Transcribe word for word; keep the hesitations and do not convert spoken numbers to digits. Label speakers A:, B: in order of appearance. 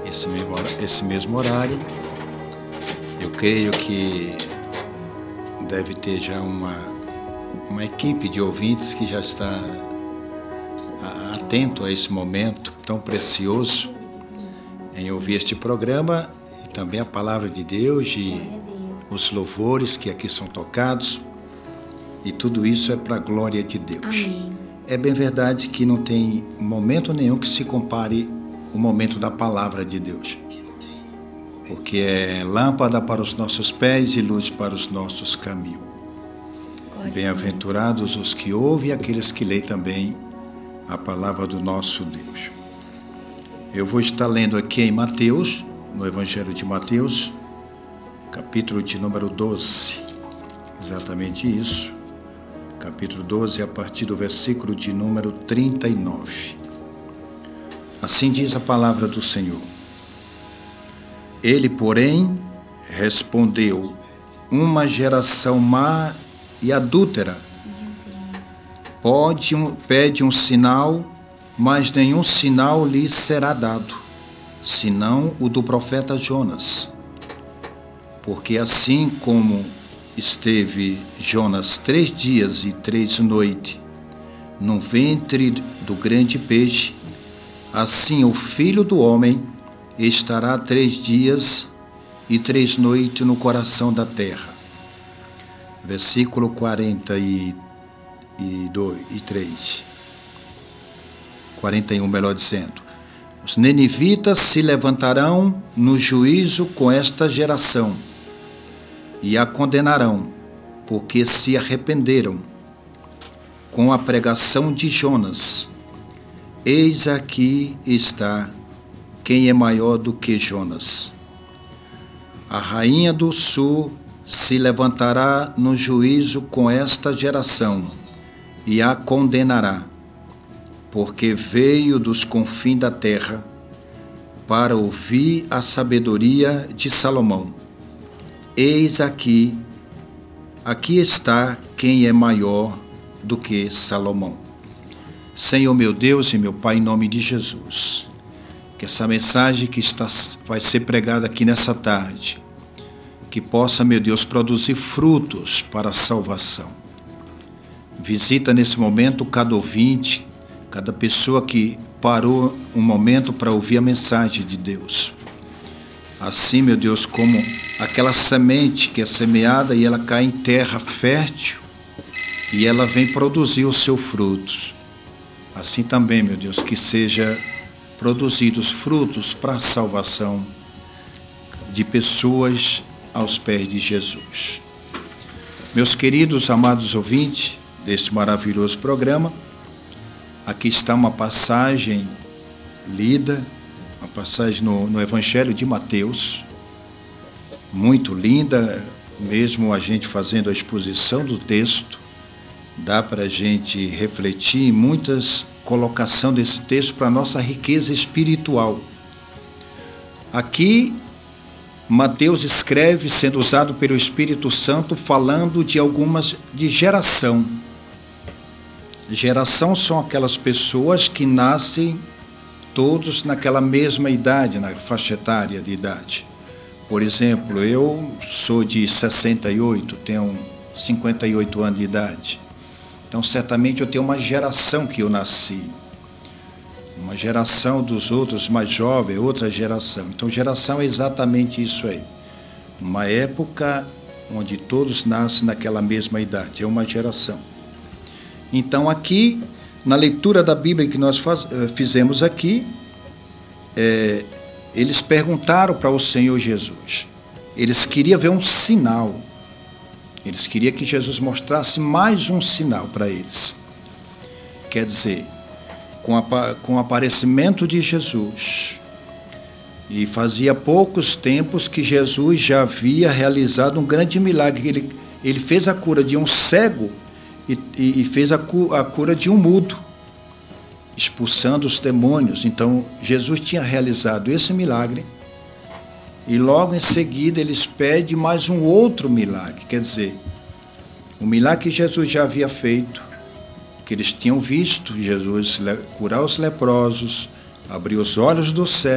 A: esse mesmo, esse mesmo horário. Eu creio que deve ter já uma, uma equipe de ouvintes que já está atento a esse momento tão precioso em ouvir este programa e também a palavra de Deus e os louvores que aqui são tocados, e tudo isso é para a glória de Deus.
B: Amém.
A: É bem verdade que não tem momento nenhum que se compare o momento da palavra de Deus, porque é lâmpada para os nossos pés e luz para os nossos caminhos. Bem-aventurados os que ouvem e aqueles que leem também a palavra do nosso Deus. Eu vou estar lendo aqui em Mateus, no Evangelho de Mateus, capítulo de número doze, exatamente isso, capítulo doze, a partir do versículo de número trinta e nove. Assim diz a palavra do Senhor. Ele, porém, respondeu: uma geração má e adúltera pode um, pede um sinal, mas nenhum sinal lhe será dado, senão o do profeta Jonas. Porque assim como esteve Jonas três dias e três noites no ventre do grande peixe, assim o Filho do Homem estará três dias e três noites no coração da terra. Versículo quarenta e três. quarenta e um, melhor dizendo. Os ninivitas se levantarão no juízo com esta geração e a condenarão, porque se arrependeram com a pregação de Jonas. Eis aqui está quem é maior do que Jonas. A rainha do sul se levantará no juízo com esta geração e a condenará, porque veio dos confins da terra para ouvir a sabedoria de Salomão. Eis aqui, aqui está quem é maior do que Salomão. Senhor meu Deus e meu Pai, em nome de Jesus, que essa mensagem que está, vai ser pregada aqui nessa tarde, que possa, meu Deus, produzir frutos para a salvação. Visita nesse momento cada ouvinte, cada pessoa que parou um momento para ouvir a mensagem de Deus. Assim, meu Deus, como aquela semente que é semeada e ela cai em terra fértil e ela vem produzir os seus frutos. Assim também, meu Deus, que seja produzidos frutos para a salvação de pessoas aos pés de Jesus. Meus queridos, amados ouvintes deste maravilhoso programa, aqui está uma passagem lida, uma passagem no, no Evangelho de Mateus, muito linda, mesmo a gente fazendo a exposição do texto, dá para a gente refletir em muitas colocações desse texto para a nossa riqueza espiritual. Aqui, Mateus escreve, sendo usado pelo Espírito Santo, falando de algumas, de geração. Geração são aquelas pessoas que nascem todos naquela mesma idade, na faixa etária de idade. Por exemplo, eu sou de sessenta e oito, tenho cinquenta e oito anos de idade. Então, certamente eu tenho uma geração que eu nasci. Uma geração dos outros mais jovens, outra geração. Então, geração é exatamente isso aí. Uma época onde todos nascem naquela mesma idade, é uma geração. Então, aqui, na leitura da Bíblia que nós faz, fizemos aqui, é, eles perguntaram para o Senhor Jesus. Eles queriam ver um sinal. Eles queriam que Jesus mostrasse mais um sinal para eles. Quer dizer, com, a, com o aparecimento de Jesus, e fazia poucos tempos que Jesus já havia realizado um grande milagre. Ele, ele fez a cura de um cego e, e fez a, cu, a cura de um mudo, expulsando os demônios. Então, Jesus tinha realizado esse milagre e logo em seguida eles pedem mais um outro milagre. Quer dizer, o milagre que Jesus já havia feito, que eles tinham visto Jesus curar os leprosos, abrir os olhos do céu,